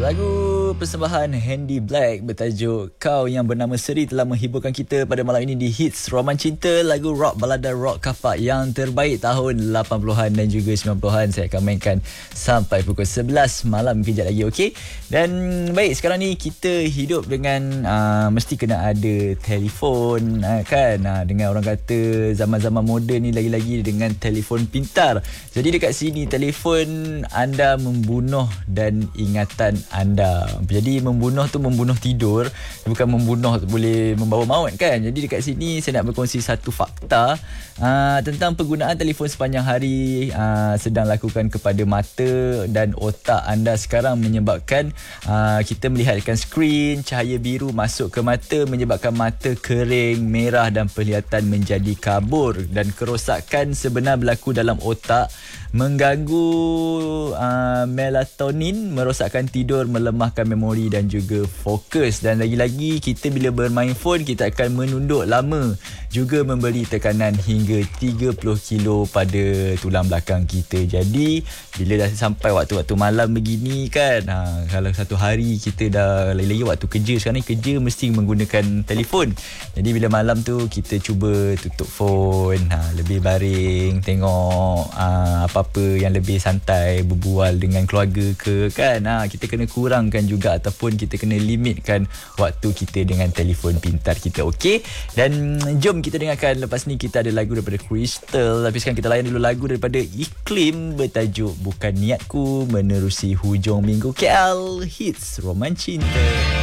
Lagu persembahan Handy Black bertajuk Kau yang bernama Seri telah menghiburkan kita pada malam ini di Hits Roman Cinta, lagu rock balada rock kapak yang terbaik tahun 80-an dan juga 90-an. Saya akan mainkan sampai pukul 11 malam kejap lagi, okey? Dan baik, sekarang ni kita hidup dengan mesti kena ada telefon, kan? Dengan orang kata zaman-zaman moden ni lagi-lagi dengan telefon pintar. Jadi dekat sini telefon anda membunuh dan ingatan anda. Jadi membunuh tu membunuh tidur, bukan membunuh boleh membawa maut, kan? Jadi dekat sini saya nak berkongsi satu fakta tentang penggunaan telefon sepanjang hari sedang lakukan kepada mata dan otak anda sekarang, menyebabkan kita melihatkan skrin cahaya biru masuk ke mata, menyebabkan mata kering, merah dan penglihatan menjadi kabur, dan kerosakan sebenar berlaku dalam otak, mengganggu melatonin, merosakkan tidur, melemahkan memori dan juga fokus. Dan lagi-lagi kita bila bermain phone kita akan menunduk lama, juga memberi tekanan hingga 30 kilo pada tulang belakang kita. Jadi bila dah sampai waktu-waktu malam begini, kan, kalau satu hari kita dah lagi-lagi waktu kerja, sekarang ni kerja mesti menggunakan telefon. Jadi bila malam tu kita cuba tutup phone, lebih baring, tengok apa-apa yang lebih santai, berbual dengan keluarga ke, kan. Kita kena kurangkan juga ataupun kita kena limitkan waktu kita dengan telefon pintar kita, okey? Dan jom kita dengarkan, lepas ni kita ada lagu daripada Crystal. Tapi sekarang kita layan dulu lagu daripada Iklim bertajuk Bukan Niatku, menerusi hujung minggu KL Hits Roman Cinta.